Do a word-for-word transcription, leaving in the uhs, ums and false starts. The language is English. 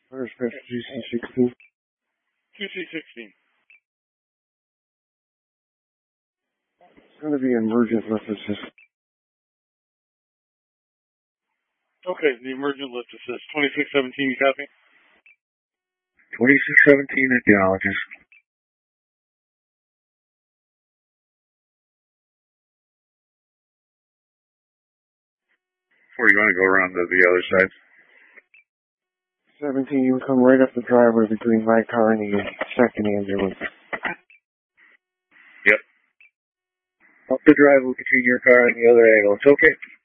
Where's G C sixteen? G C sixteen. It's going to be emergent lift assist. Okay, the emergent lift assist. twenty-six seventeen, you copy? twenty-six seventeen, acknowledges. Or you want to go around to the other side? seventeen, you come right up the driveway between my car and the second ambulance. Yep. Up the driveway between your car and the other ambulance. Okay.